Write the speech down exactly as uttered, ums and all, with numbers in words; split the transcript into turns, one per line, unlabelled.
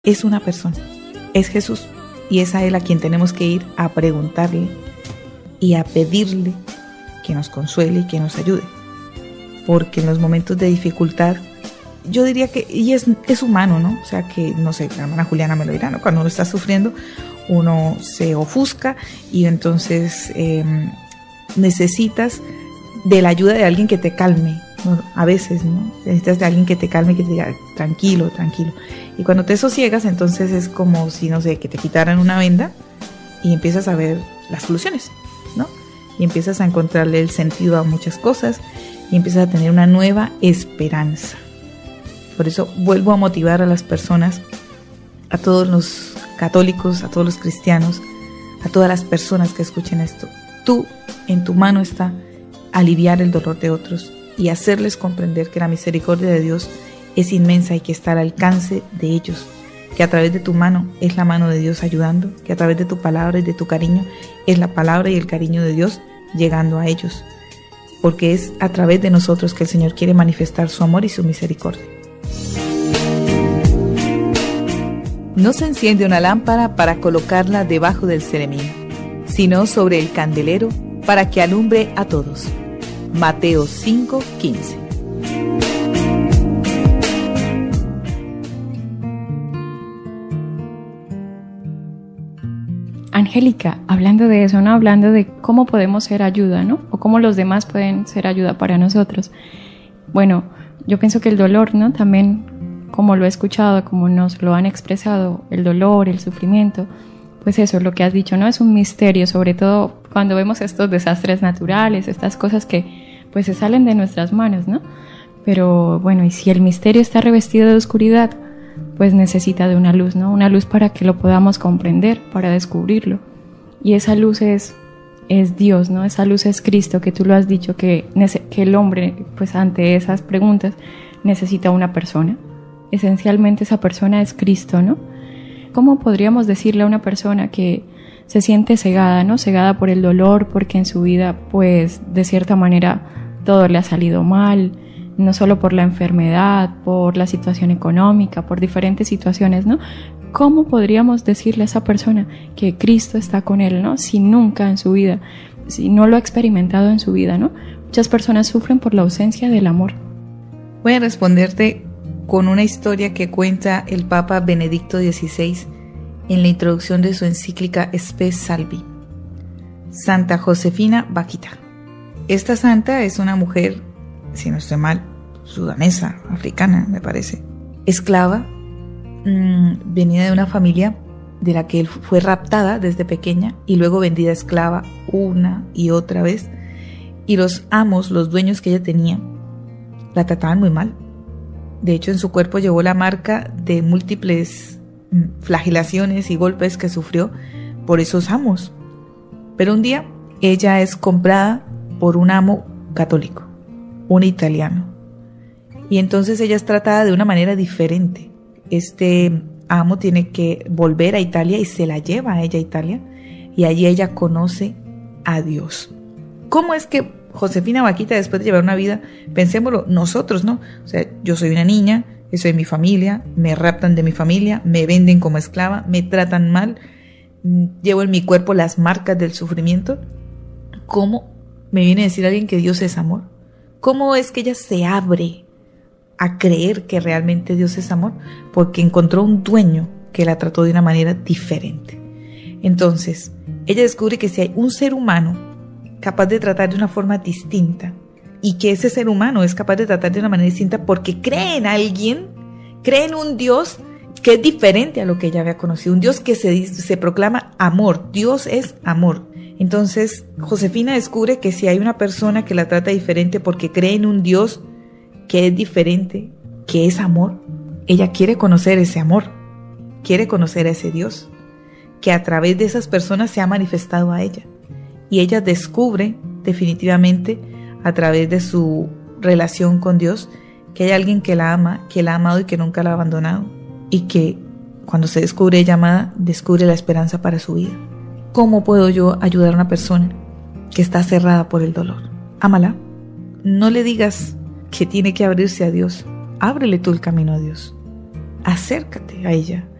es una persona, es Jesús, y es a Él a quien tenemos que ir a preguntarle y a pedirle que nos consuele y que nos ayude, porque en los momentos de dificultad, yo diría que, y es, es humano, ¿no? O sea que, no sé, la hermana Juliana me lo dirá, ¿no? Cuando uno está sufriendo, uno se ofusca y entonces eh, necesitas de la ayuda de alguien que te calme, ¿no? A veces, ¿no? Necesitas de alguien que te calme, que te diga, tranquilo, tranquilo. Y cuando te sosiegas, entonces es como si, no sé, que te quitaran una venda y empiezas a ver las soluciones, ¿no? Y empiezas a encontrarle el sentido a muchas cosas y empiezas a tener una nueva esperanza. Por eso vuelvo a motivar a las personas, a todos los católicos, a todos los cristianos, a todas las personas que escuchen esto. Tú, en tu mano está aliviar el dolor de otros y hacerles comprender que la misericordia de Dios es inmensa y que está al alcance de ellos, que a través de tu mano es la mano de Dios ayudando, que a través de tu palabra y de tu cariño es la palabra y el cariño de Dios llegando a ellos, porque es a través de nosotros que el Señor quiere manifestar su amor y su misericordia.
No se enciende una lámpara para colocarla debajo del ceremino, sino sobre el candelero para que alumbre a todos. Mateo cinco quince.
Angélica, hablando de eso, ¿no? Hablando de cómo podemos ser ayuda, ¿no? O cómo los demás pueden ser ayuda para nosotros. Bueno, yo pienso que el dolor, ¿no? También, como lo he escuchado, como nos lo han expresado, el dolor, el sufrimiento, pues eso es lo que has dicho, ¿no? Es un misterio, sobre todo cuando vemos estos desastres naturales, estas cosas que pues se salen de nuestras manos, ¿no? Pero bueno, y si el misterio está revestido de oscuridad, pues necesita de una luz, ¿no? Una luz para que lo podamos comprender, para descubrirlo. Y esa luz es, es Dios, ¿no? Esa luz es Cristo, que tú lo has dicho, que, que el hombre, pues ante esas preguntas, necesita una persona. Esencialmente esa persona es Cristo, ¿no? ¿Cómo podríamos decirle a una persona que se siente cegada, ¿no? Cegada por el dolor, porque en su vida, pues, de cierta manera, todo le ha salido mal, no solo por la enfermedad, por la situación económica, por diferentes situaciones, ¿no? ¿Cómo podríamos decirle a esa persona que Cristo está con él, ¿no? Si nunca en su vida, si no lo ha experimentado en su vida, ¿no? Muchas personas sufren por la ausencia del amor.
Voy a responderte con una historia que cuenta el Papa Benedicto dieciséis en la introducción de su encíclica Spes Salvi. Santa Josefina Vaquita. Esta santa es una mujer, si no estoy mal, sudanesa, africana, me parece, esclava, mmm, venida de una familia de la que él fue raptada desde pequeña y luego vendida esclava una y otra vez, y los amos, los dueños que ella tenía, la trataban muy mal. De hecho, en su cuerpo llevó la marca de múltiples flagelaciones y golpes que sufrió por esos amos. Pero un día ella es comprada por un amo católico, un italiano. Y entonces ella es tratada de una manera diferente. Este amo tiene que volver a Italia y se la lleva a ella a Italia. Y allí ella conoce a Dios. ¿Cómo es que Josefina Vaquita, después de llevar una vida, pensémoslo, nosotros, ¿no? O sea, yo soy una niña, yo soy de mi familia, me raptan de mi familia, me venden como esclava, me tratan mal, llevo en mi cuerpo las marcas del sufrimiento. ¿Cómo me viene a decir alguien que Dios es amor? ¿Cómo es que ella se abre a creer que realmente Dios es amor? Porque encontró un dueño que la trató de una manera diferente. Entonces, ella descubre que si hay un ser humano capaz de tratar de una forma distinta, y que ese ser humano es capaz de tratar de una manera distinta porque cree en alguien, cree en un Dios que es diferente a lo que ella había conocido, un Dios que se, se proclama amor. Dios es amor. Entonces Josefina descubre que si hay una persona que la trata diferente porque cree en un Dios que es diferente, que es amor, ella quiere conocer ese amor, quiere conocer a ese Dios que a través de esas personas se ha manifestado a ella. Y ella descubre definitivamente a través de su relación con Dios que hay alguien que la ama, que la ha amado y que nunca la ha abandonado, y que cuando se descubre ella amada, descubre la esperanza para su vida. ¿Cómo puedo yo ayudar a una persona que está cerrada por el dolor? Ámala. No le digas que tiene que abrirse a Dios. Ábrele tú el camino a Dios. Acércate a ella.